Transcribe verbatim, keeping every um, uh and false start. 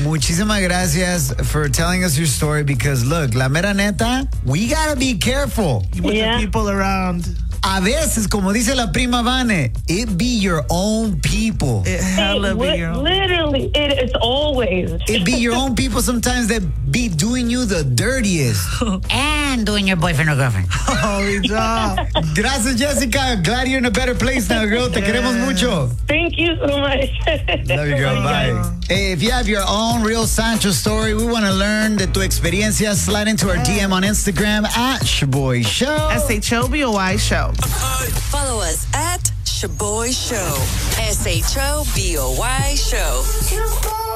Muchísimas gracias for telling us your story because, look, la mera neta, we gotta be careful. With Yeah. the people around. A veces, como dice la prima Vane, it be your own people. It hella It be li- your own. literally, it, it's always. It be your own people sometimes that be doing you the dirtiest. And doing your boyfriend or girlfriend. Holy job. Gracias, Jessica. Glad you're in a better place now, girl. Te queremos mucho. Thank you so much. Love you, girl. Bye. Hey, if you have your own real Sancho story, we want to learn de tu experiencia. Slide into our D M on Instagram at Shaboy Show. S H O B O Y Show. Follow us at Shaboy Show. S H O B O Y Show.